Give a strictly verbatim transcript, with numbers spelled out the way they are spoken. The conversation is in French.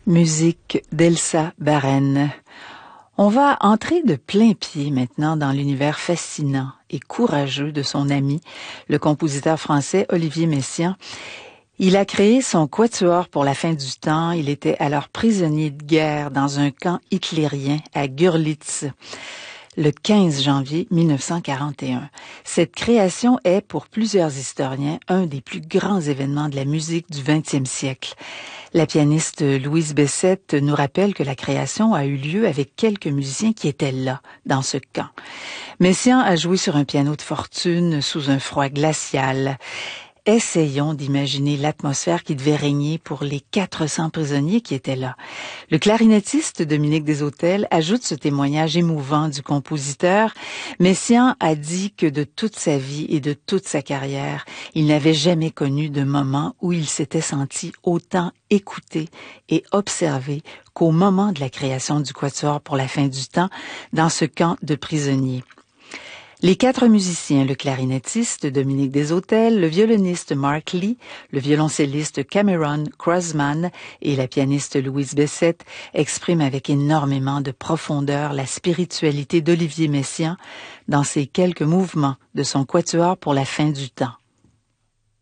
Musique d'Elsa Baren. On va entrer de plein pied maintenant dans l'univers fascinant et courageux de son ami, le compositeur français Olivier Messiaen. Il a créé son quatuor pour la fin du temps. Il était alors prisonnier de guerre dans un camp hitlérien à Görlitz le quinze janvier mille neuf cent quarante et un. Cette création est, pour plusieurs historiens, un des plus grands événements de la musique du vingtième siècle. La pianiste Louise Bessette nous rappelle que la création a eu lieu avec quelques musiciens qui étaient là, dans ce camp. Messiaen a joué sur un piano de fortune sous un froid glacial. Essayons d'imaginer l'atmosphère qui devait régner pour les quatre cents prisonniers qui étaient là. Le clarinettiste Dominique Deshôtels ajoute ce témoignage émouvant du compositeur. Messiaen a dit que de toute sa vie et de toute sa carrière, il n'avait jamais connu de moment où il s'était senti autant écouté et observé qu'au moment de la création du quatuor pour la fin du temps dans ce camp de prisonniers. Les quatre musiciens, le clarinettiste Dominique Deshôtels, le violoniste Mark Lee, le violoncelliste Cameron Crossman et la pianiste Louise Bessette expriment avec énormément de profondeur la spiritualité d'Olivier Messiaen dans ces quelques mouvements de son quatuor pour la fin du temps.